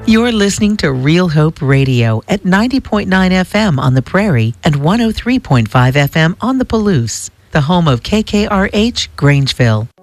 You're listening to Real Hope Radio at 90.9 FM on the Prairie and 103.5 FM on the Palouse, the home of KKRH Grangeville.